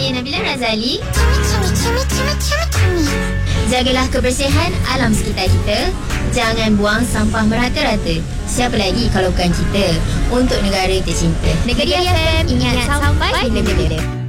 saya Nabila Razali. Jagalah kebersihan alam sekitar kita. Jangan buang sampah merata-rata. Siapa lagi kalau bukan kita? Untuk negara tercinta. Negeri FM, ingat sampai bila-bila.